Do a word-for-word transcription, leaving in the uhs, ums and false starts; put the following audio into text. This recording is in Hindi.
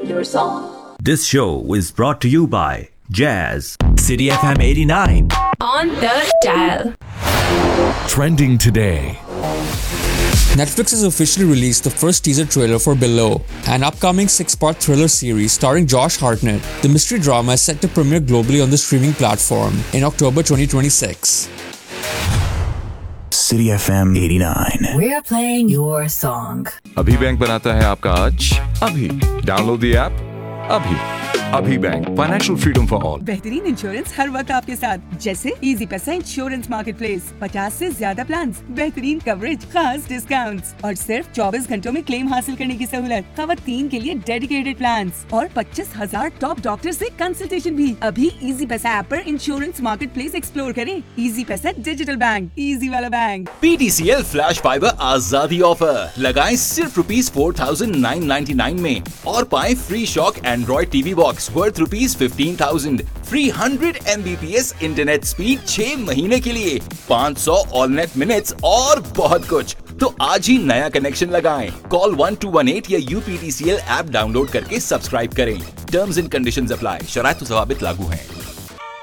your song. This show is brought to you by Jazz. City F M eighty-nine. On the dial. Trending today. Netflix has officially released the first teaser trailer for Below, an upcoming six-part thriller series starring Josh Hartnett. The mystery drama is set to premiere globally on the streaming platform in October twenty twenty-six. City F M eighty-nine. We're playing your song. अभी बैंक बनाता है आपका आज अभी डाउनलोड द ऐप अभी अभी bank financial freedom for all. बेहतरीन इंश्योरेंस हर वक्त आपके साथ, जैसे इजी पैसा इंश्योरेंस मार्केट प्लेस। पचास से ज्यादा प्लान, बेहतरीन कवरेज, खास डिस्काउंट्स और सिर्फ चौबीस घंटों में क्लेम हासिल करने की सहूलत। खवातीन के लिए डेडिकेटेड प्लान और पच्चीस हजार टॉप डॉक्टर से कंसल्टेशन भी। अभी इजी पैसा ऐप पर इंश्योरेंस मार्केट प्लेस एक्सप्लोर करें। इजी पैसा डिजिटल बैंक, इजी वाला bank. P T C L flash fibre आजादी ऑफर लगाएं सिर्फ rupees four thousand nine ninety nine में और पाएं free shock Android TV box worth rupees fifteen thousand, free hundred M B P S internet speed छह महीने के लिए, पाँच सौ ऑल नेट मिनट्स और बहुत कुछ। तो आज ही नया कनेक्शन लगाएं। Call one two one eight या U P T C L app download करके सब्सक्राइब करें। टर्म्स एंड कंडीशंस अप्लाई, शराइत व ज़वाबित लागू हैं।